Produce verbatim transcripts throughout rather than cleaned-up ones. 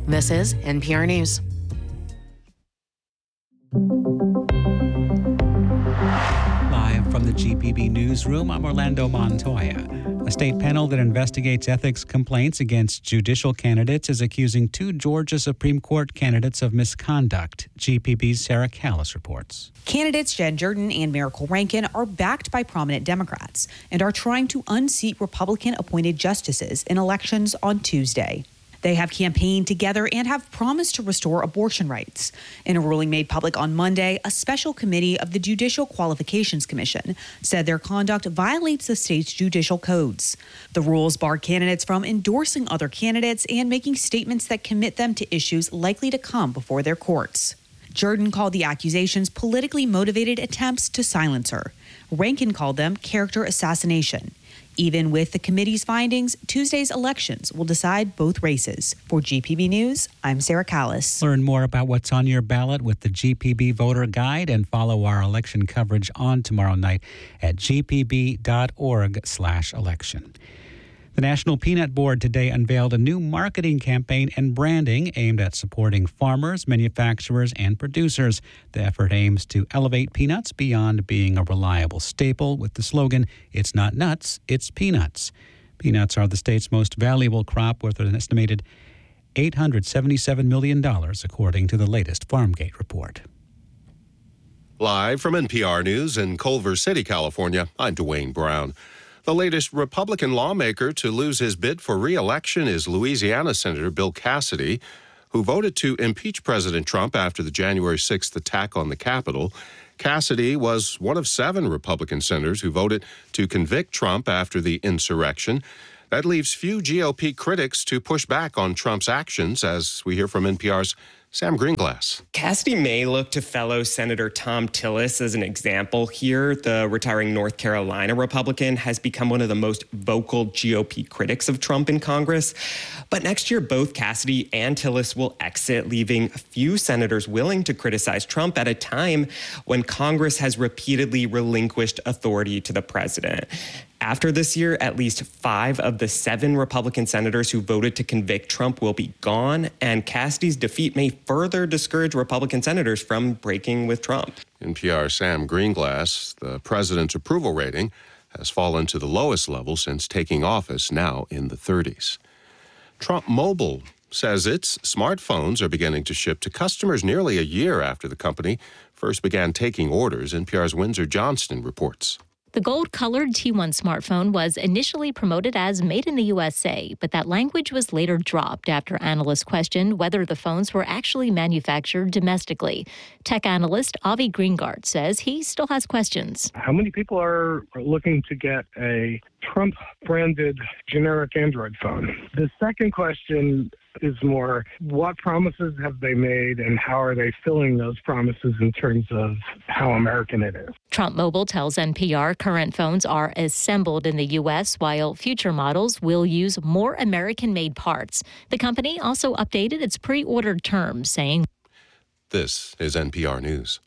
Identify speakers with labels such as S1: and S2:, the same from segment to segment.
S1: This is N P R News.
S2: Live from the G P B newsroom, I'm Orlando Montoya. A state panel that investigates ethics complaints against judicial candidates is accusing two Georgia Supreme Court candidates of misconduct. G P B's Sarah Callis reports.
S3: Candidates Jen Jordan and Miracle Rankin are backed by prominent Democrats and are trying to unseat Republican-appointed justices in elections on Tuesday. They have campaigned together and have promised to restore abortion rights. In a ruling made public on Monday, a special committee of the Judicial Qualifications Commission said their conduct violates the state's judicial codes. The rules bar candidates from endorsing other candidates and making statements that commit them to issues likely to come before their courts. Jordan called the accusations politically motivated attempts to silence her. Rankin called them character assassination. Even with the committee's findings, Tuesday's elections will decide both races. For G P B News, I'm Sarah Callis.
S2: Learn more about what's on your ballot with the G P B Voter Guide and follow our election coverage on tomorrow night at g p b dot org slash election. The National Peanut Board today unveiled a new marketing campaign and branding aimed at supporting farmers, manufacturers, and producers. The effort aims to elevate peanuts beyond being a reliable staple with the slogan, "It's not nuts, it's peanuts." Peanuts are the state's most valuable crop, worth an estimated eight hundred seventy-seven million dollars, according to the latest Farmgate report.
S4: Live from N P R News in Culver City, California, I'm Dwayne Brown. The latest Republican lawmaker to lose his bid for re-election is Louisiana Senator Bill Cassidy, who voted to impeach President Trump after the January sixth attack on the Capitol. Cassidy was one of seven Republican senators who voted to convict Trump after the insurrection. That leaves few G O P critics to push back on Trump's actions, as we hear from N P R's Sam Greenglass.
S5: Cassidy may look to fellow Senator Thom Tillis as an example here. The retiring North Carolina Republican has become one of the most vocal G O P critics of Trump in Congress. But next year, both Cassidy and Tillis will exit, leaving a few senators willing to criticize Trump at a time when Congress has repeatedly relinquished authority to the president. After this year, at least five of the seven Republican senators who voted to convict Trump will be gone, and Cassidy's defeat may further discourage Republican senators from breaking with Trump.
S4: N P R's Sam Greenglass, the president's approval rating has fallen to the lowest level since taking office, now in the thirties. Trump Mobile says its smartphones are beginning to ship to customers nearly a year after the company first began taking orders. N P R's Windsor Johnston reports.
S6: The gold-colored T one smartphone was initially promoted as made in the U S A, but that language was later dropped after analysts questioned whether the phones were actually manufactured domestically. Tech analyst Avi Greengard says he still has questions.
S7: How many people are looking to get a Trump-branded generic Android phone? The second question is more, what promises have they made and how are they filling those promises in terms of how American it is?
S6: Trump Mobile tells N P R current phones are assembled in the U S, while future models will use more American-made parts. The company also updated its pre-ordered terms, saying,
S4: This is N P R News.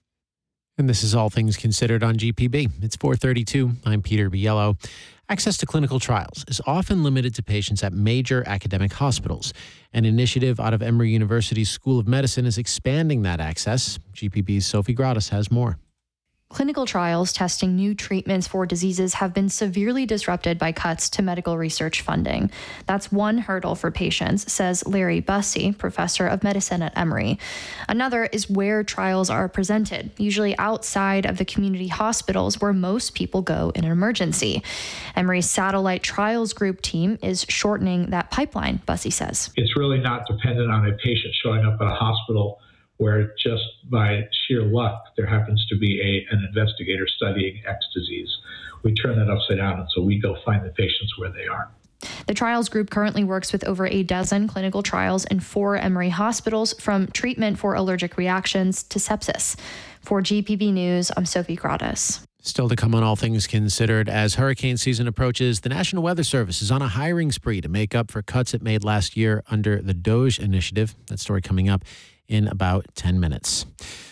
S8: And this is All Things Considered on G P B. It's four thirty-two. I'm Peter Biello. Access to clinical trials is often limited to patients at major academic hospitals. An initiative out of Emory University's School of Medicine is expanding that access. G P B's Sophie Gratis has more.
S9: Clinical trials testing new treatments for diseases have been severely disrupted by cuts to medical research funding. That's one hurdle for patients, says Larry Bussey, professor of medicine at Emory. Another is where trials are presented, usually outside of the community hospitals where most people go in an emergency. Emory's satellite trials group team is shortening that pipeline, Bussey says.
S10: It's really not dependent on a patient showing up at a hospital where just by sheer luck, there happens to be a, an investigator studying X disease. We turn that upside down, and so we go find the patients where they are.
S9: The trials group currently works with over a dozen clinical trials in four Emory hospitals, from treatment for allergic reactions to sepsis. For G P B News, I'm Sophie Gratis.
S8: Still to come on All Things Considered, as hurricane season approaches, the National Weather Service is on a hiring spree to make up for cuts it made last year under the DOGE initiative. That story coming up in about ten minutes.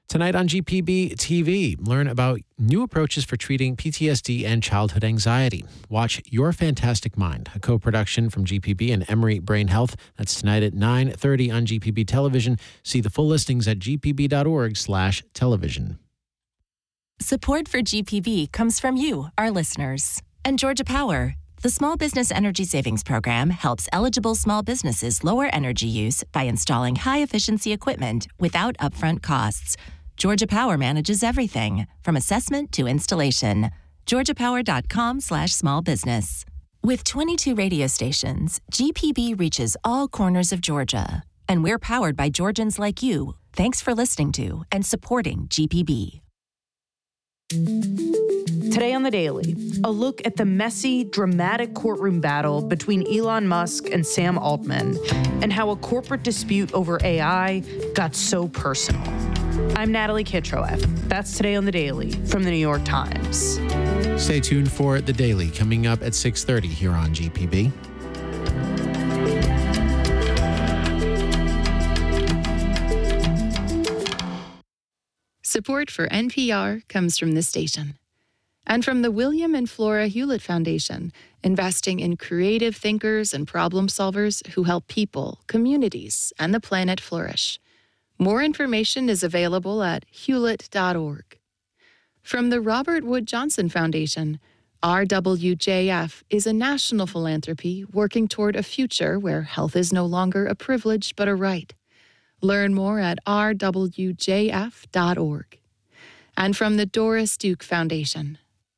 S8: Tonight on G P B T V, learn about new approaches for treating P T S D and childhood anxiety. Watch Your Fantastic Mind, a co-production from G P B and Emory Brain Health. That's tonight at nine thirty on G P B Television. See the full listings at gpb.org slash television.
S1: Support for G P B comes from you, our listeners. And Georgia Power. The Small Business Energy Savings Program helps eligible small businesses lower energy use by installing high-efficiency equipment without upfront costs. Georgia Power manages everything, from assessment to installation. georgiapower.com slash small business. With twenty-two radio stations, G P B reaches all corners of Georgia. And we're powered by Georgians like you. Thanks for listening to and supporting G P B.
S11: Today on The Daily, a look at the messy, dramatic courtroom battle between Elon Musk and Sam Altman and how a corporate dispute over A I got so personal. I'm Natalie Kitroeff. That's Today on The Daily from The New York Times.
S8: Stay tuned for The Daily coming up at six thirty here on G P B.
S12: Support for N P R comes from this station and from the William and Flora Hewlett Foundation, investing in creative thinkers and problem solvers who help people, communities, and the planet flourish. More information is available at hewlett dot org. From the Robert Wood Johnson Foundation, R W J F is a national philanthropy working toward a future where health is no longer a privilege but a right. Learn more at r w j f dot org. And from the Doris Duke Foundation.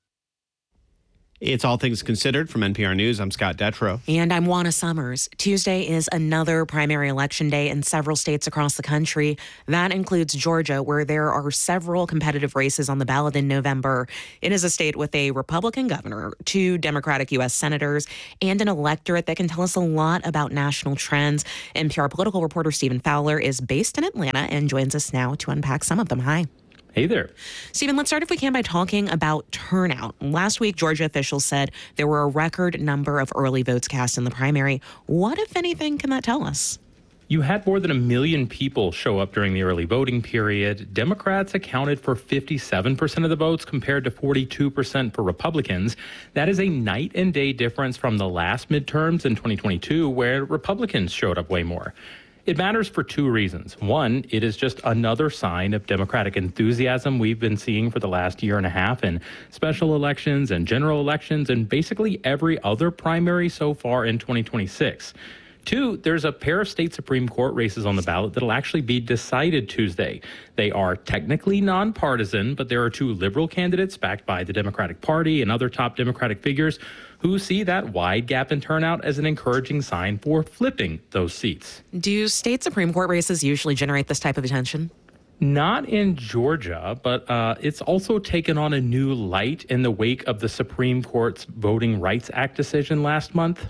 S13: It's All Things Considered from N P R News. I'm Scott Detrow.
S14: And I'm Juana Summers. Tuesday is another primary election day in several states across the country. That includes Georgia, where there are several competitive races on the ballot in November. It is a state with a Republican governor, two Democratic U S senators, and an electorate that can tell us a lot about national trends. N P R political reporter Stephen Fowler is based in Atlanta and joins us now to unpack some of them. Hi.
S15: Hey there.
S14: Stephen, let's start, if we can, by talking about turnout. Last week, Georgia officials said there were a record number of early votes cast in the primary. What, if anything, can that tell us?
S15: You had more than a million people show up during the early voting period. Democrats accounted for fifty-seven percent of the votes compared to forty-two percent for Republicans. That is a night and day difference from the last midterms in twenty twenty-two, where Republicans showed up way more. It matters for two reasons. One, it is just another sign of Democratic enthusiasm we've been seeing for the last year and a half in special elections and general elections and basically every other primary so far in twenty twenty-six. Two, there's a pair of state Supreme Court races on the ballot that'll actually be decided Tuesday. They are technically nonpartisan, but there are two liberal candidates backed by the Democratic Party and other top Democratic figures who see that wide gap in turnout as an encouraging sign for flipping those seats.
S14: Do state Supreme Court races usually generate this type of attention?
S15: Not in Georgia, but uh, it's also taken on a new light in the wake of the Supreme Court's Voting Rights Act decision last month.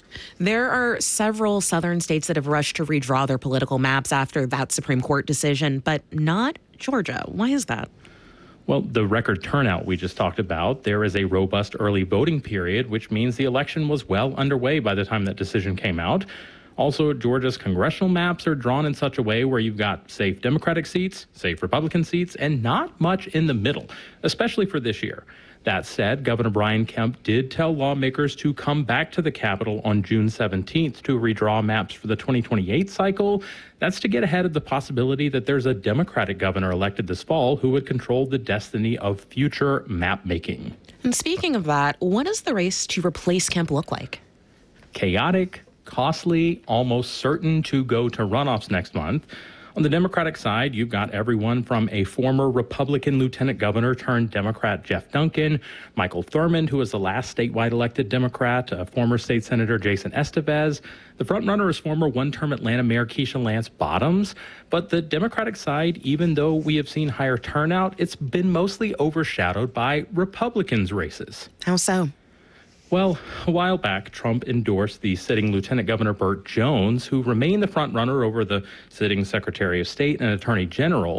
S14: There are several southern states that have rushed to redraw their political maps after that Supreme Court decision, but not Georgia. Why is that?
S15: Well, the record turnout we just talked about, there is a robust early voting period, which means the election was well underway by the time that decision came out. Also, Georgia's congressional maps are drawn in such a way where you've got safe Democratic seats, safe Republican seats, and not much in the middle, especially for this year. That said, Governor Brian Kemp did tell lawmakers to come back to the Capitol on June seventeenth to redraw maps for the twenty twenty-eight cycle. That's to get ahead of the possibility that there's a Democratic governor elected this fall who would control the destiny of future map making.
S14: And speaking of that, what does the race to replace Kemp look like?
S15: Chaotic, costly, almost certain to go to runoffs next month. On the Democratic side, you've got everyone from a former Republican lieutenant governor turned Democrat Jeff Duncan, Michael Thurmond, who was the last statewide elected Democrat, uh, former state senator Jason Estevez. The frontrunner is former one-term Atlanta Mayor Keisha Lance Bottoms. But the Democratic side, even though we have seen higher turnout, it's been mostly overshadowed by Republicans' races.
S14: How so?
S15: Well, a while back, Trump endorsed the sitting Lieutenant Governor Burt Jones, who remained the frontrunner over the sitting Secretary of State and Attorney General.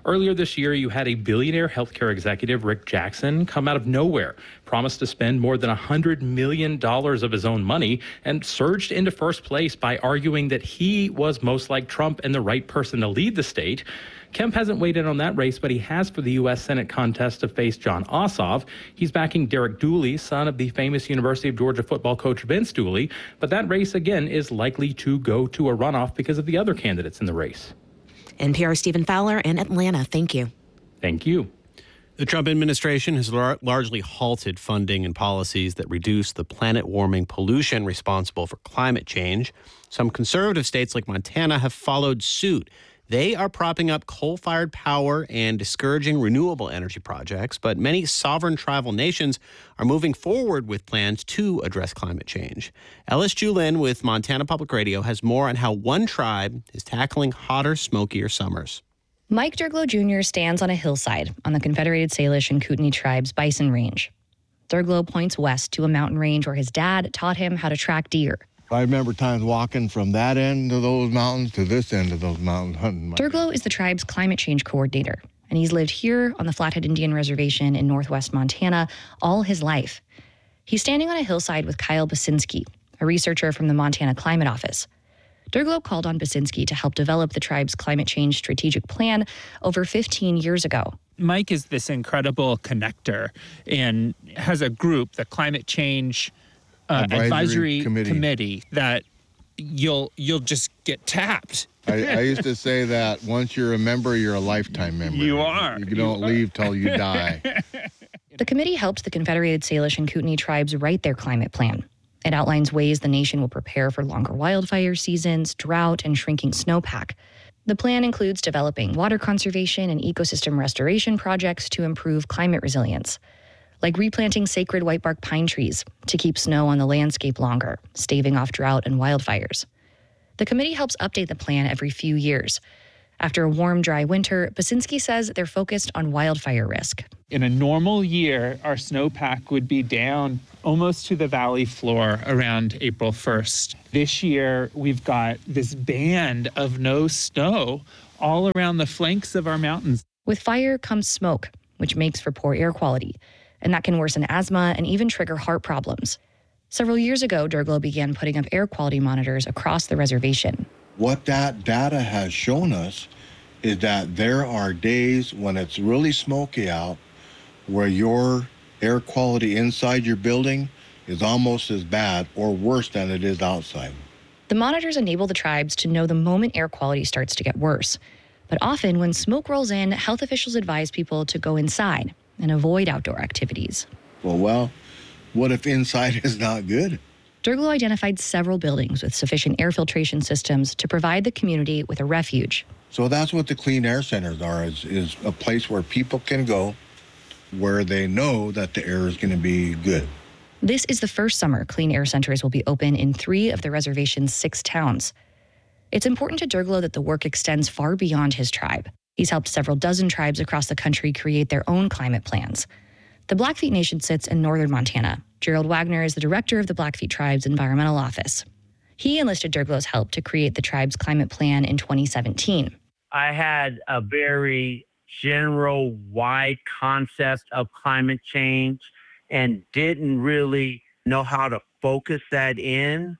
S15: Earlier this year, you had a billionaire healthcare executive, Rick Jackson, come out of nowhere, promised to spend more than one hundred million dollars of his own money, and surged into first place by arguing that he was most like Trump and the right person to lead the state. Kemp hasn't weighed in on that race, but he has for the U S Senate contest to face Jon Ossoff. He's backing Derek Dooley, son of the famous University of Georgia football coach Vince Dooley. But that race, again, is likely to go to a runoff because of the other candidates in the race.
S14: N P R's Stephen Fowler in Atlanta. Thank you.
S15: Thank you.
S13: The Trump administration has lar- largely halted funding and policies that reduce the planet-warming pollution responsible for climate change. Some conservative states like Montana have followed suit. They are propping up coal-fired power and discouraging renewable energy projects, but many sovereign tribal nations are moving forward with plans to address climate change. Ellis Julin with Montana Public Radio has more on how one tribe is tackling hotter, smokier summers.
S16: Mike Durglo Junior stands on a hillside on the Confederated Salish and Kootenai Tribes bison range. Durglo points west to a mountain range where his dad taught him how to track deer.
S17: I remember times walking from that end of those mountains to this end of those mountains hunting.
S16: Durglo is the tribe's climate change coordinator, and he's lived here on the Flathead Indian Reservation in northwest Montana all his life. He's standing on a hillside with Kyle Basinski, a researcher from the Montana Climate Office. Durglo called on Basinski to help develop the tribe's climate change strategic plan over fifteen years ago.
S18: Mike is this incredible connector and has a group, the Climate Change Uh, advisory, advisory committee. committee that you'll you'll just get tapped.
S17: I, I used to say that once you're a member, you're a lifetime member.
S18: You are.
S17: You don't you leave till you die.
S16: The committee helped the Confederated Salish and Kootenai tribes write their climate plan. It outlines ways the nation will prepare for longer wildfire seasons, drought, and shrinking snowpack. The plan includes developing water conservation and ecosystem restoration projects to improve climate resilience, like replanting sacred whitebark pine trees to keep snow on the landscape longer, staving off drought and wildfires. The committee helps update the plan every few years. After a warm, dry winter, Basinski says they're focused on wildfire risk.
S18: In a normal year, our snowpack would be down almost to the valley floor around April first. This year, we've got this band of no snow all around the flanks of our mountains.
S16: With fire comes smoke, which makes for poor air quality, and that can worsen asthma and even trigger heart problems. Several years ago, Durglo began putting up air quality monitors across the reservation.
S17: What that data has shown us is that there are days when it's really smoky out where your air quality inside your building is almost as bad or worse than it is outside.
S16: The monitors enable the tribes to know the moment air quality starts to get worse. But often when smoke rolls in, health officials advise people to go inside and avoid outdoor activities.
S17: Well, well, what if inside is not good?
S16: Durglo identified several buildings with sufficient air filtration systems to provide the community with a refuge.
S17: So that's what the clean air centers are, is, is a place where people can go where they know that the air is going to be good.
S16: This is the first summer clean air centers will be open in three of the reservation's six towns. It's important to Durglo that the work extends far beyond his tribe. He's helped several dozen tribes across the country create their own climate plans. The Blackfeet Nation sits in northern Montana. Gerald Wagner is the director of the Blackfeet Tribe's Environmental Office. He enlisted Durglo's help to create the tribe's climate plan in twenty seventeen.
S19: I had a very general, wide concept of climate change and didn't really know how to focus that in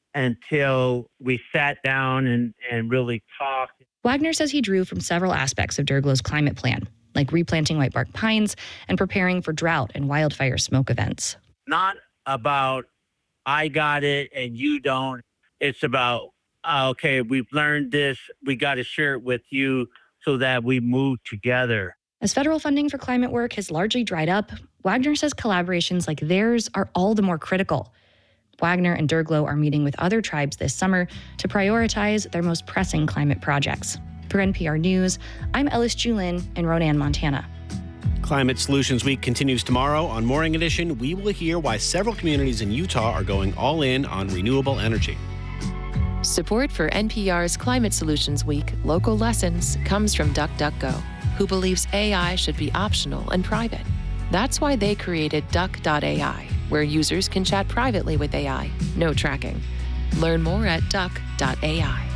S19: until we sat down and, and really talked.
S16: Wagner says he drew from several aspects of Durglo's climate plan, like replanting whitebark pines and preparing for drought and wildfire smoke events.
S19: Not about, I got it and you don't. It's about, uh, okay, we've learned this. We got to share it with you so that we move together.
S16: As federal funding for climate work has largely dried up, Wagner says collaborations like theirs are all the more critical. Wagner and Durglo are meeting with other tribes this summer to prioritize their most pressing climate projects. For N P R News, I'm Ellis Julin in Ronan, Montana.
S13: Climate Solutions Week continues tomorrow. On Morning Edition, we will hear why several communities in Utah are going all in on renewable energy.
S20: Support for N P R's Climate Solutions Week Local Lessons comes from DuckDuckGo, who believes A I should be optional and private. That's why they created duck dot A I, where users can chat privately with A I, no tracking. Learn more at duck dot A I.